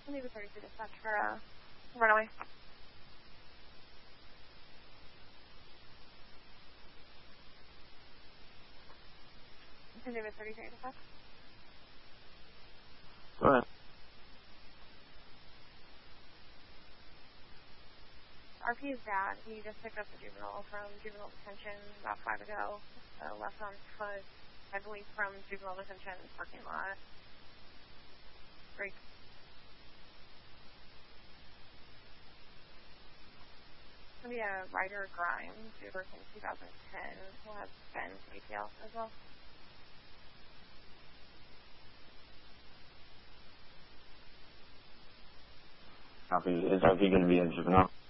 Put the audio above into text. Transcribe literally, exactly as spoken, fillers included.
Maybe thirty-two dispatch for uh, runaway. Maybe thirty-three dispatch. Go ahead. R P is bad. He just picked up a juvenile from juvenile detention about five ago. Uh, left on foot, I believe, from juvenile detention parking lot. Break. It'll be a Ryder Grimes, Uber since two thousand ten. We'll have Ben A T L as well. Copy. Is R P going to be a juvenile?